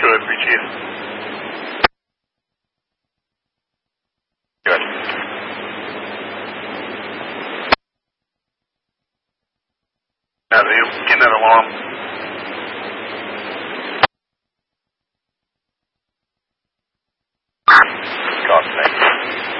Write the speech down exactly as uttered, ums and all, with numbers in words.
Good, reach you. Good. Now, you getting that alarm?